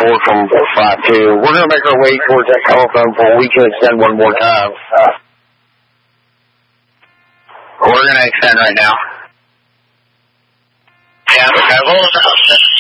4 from 452. We're going to make our way towards that telephone pole. We can extend one more time. We're going to extend right now. Yeah, okay, hold on.